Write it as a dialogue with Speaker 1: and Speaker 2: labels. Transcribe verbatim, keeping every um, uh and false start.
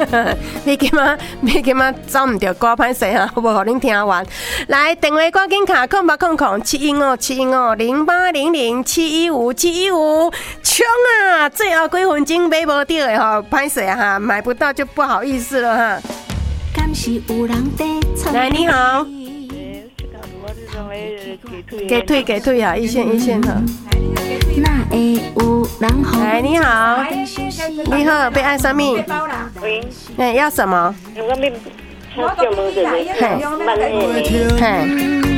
Speaker 1: 你今仔你今仔找唔到歌，歹势哈，无互恁听完。来，电话赶紧卡空八空空七一五七一五零八零零七一五七一五，冲啊！最后几分钟买无到的吼，歹势哈，买不到就不好意思了哈。来，你好。给退给退啊！一线一线哈。来，你好，你好，被爱上面。
Speaker 2: 喂，
Speaker 1: 哎，要什么？
Speaker 2: 我们好久没得嘿，
Speaker 1: 嘿。